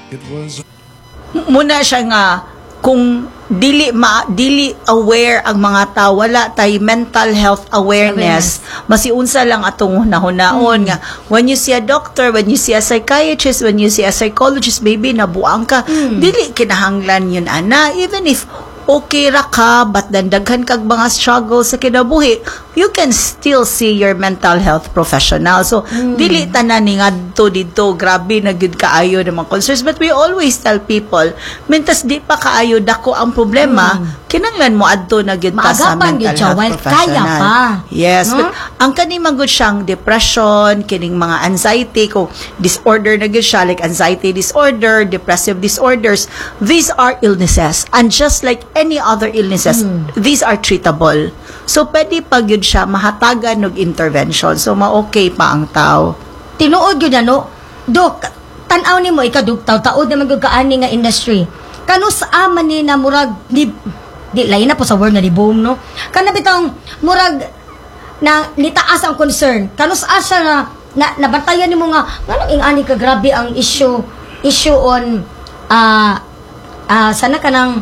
It was Muna siya nga kung dili aware ang mga tao, wala tay mental health awareness, masiunsa lang atong hunahunaon nga when you see a doctor, when you see a psychiatrist, when you see a psychologist, baby nabuang ka, dili kinahanglan yun ana, even if okay ra ka but daghan kag mga struggles sa kinabuhi, you can still see your mental health professional. So dili tanan ni ngadto dito grabe na gyud kaayo ng mga concerns, but we always tell people mintas di pa kaayo dako ang problema, kinahanglan mo adto na gyud ka sa Maagapan mental gyud siya, health while professional. kaya pa. Yes, but ang kani magud siyang depression, kining mga anxiety ko disorder na gyud siya, like anxiety disorder, depressive disorders, these are illnesses, and just like any other illnesses, these are treatable. So pwede pa gyud siya mahatagan og intervention. So ma-okay pa ang tao. Tinuod yun ano, Dok, tanaw ni mo, ikadugtaw, taod naman yung kaani nga industry. Kano sa aman ni na murag, di lain na po sa word na di boom, no? Kana bitang murag, na nitaas ang concern. Kano sa asa na nabantayan ni mo nga, nga ingani ka grabe ang issue on, sana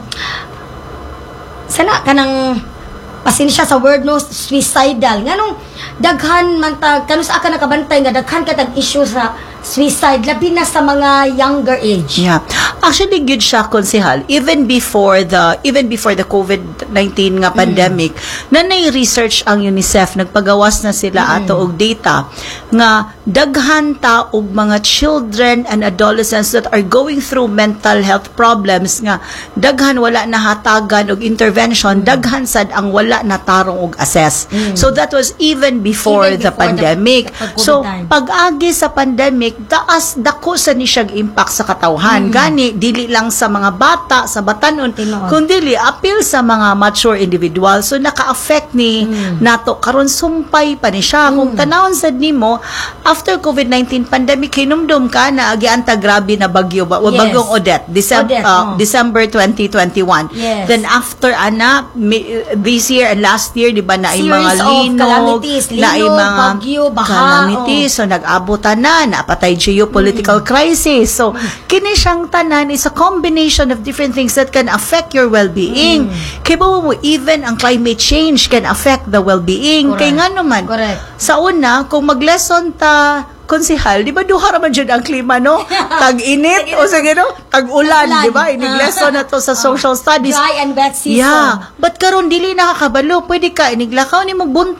kanang pasensya sa word no, suicidal nganong daghan man tag kanus aka nakabantay nga daghan katag issue sa suicide labi na sa mga younger age. Yeah. Actually good siya konsehal even before the COVID-19 nga pandemic, nanay research ang UNICEF, nagpagawas na sila ato og data nga daghan ta og mga children and adolescents that are going through mental health problems nga daghan wala nahatagan og intervention, daghan sad ang wala natarong og assess. So that was even before the pandemic. So pag-agi sa pandemic, dako sa ni siyang impact sa katawhan. Gani dili lang sa mga bata, sa batanon, kundi appeal sa mga mature individual. So naka-affect ni nato karon sumpay pa ni siya. Kung tanawon sad nimo after COVID-19 pandemic, hinumdum ka na agianta grabe na bagyo ba, bagyong Odette, December 2021. Yes. Then after this year and last year, di ba na ay mga Series of linog, na ay mga bagyo, baha, calamities, so nag-abutan na, napatay geopolitical crisis. So kini siyang tanan is a combination of different things that can affect your well-being. Kaya ba mo, even ang climate change can affect the well-being. Correct. Kaya nga naman, Correct. sa una, kung mag-lesson ta konsehal, di ba duha raman dyan ang klima, no? Tag-init, o sige, no? Tag-ulan, di ba? Inig-lesson na to sa social studies. Dry and wet season. Yeah. But karon dili nakakabalo, pwede ka, iniglakaw ni mo